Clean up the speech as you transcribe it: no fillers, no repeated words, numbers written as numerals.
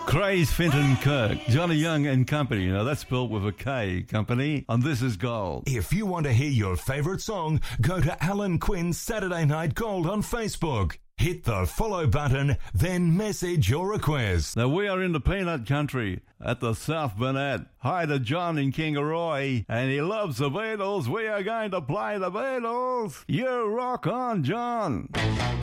Craze Fenton Kirk, Johnny Young and Company. Now that's spelled with a K, Company. And this is Gold. If you want to hear your favourite song, go to Alan Quinn's Saturday Night Gold on Facebook. Hit the follow button, then message your request. Now we are in the peanut country at the South Burnett. Hi to John in Kingaroy, and he loves the Beatles. We are going to play the Beatles. You rock on, John.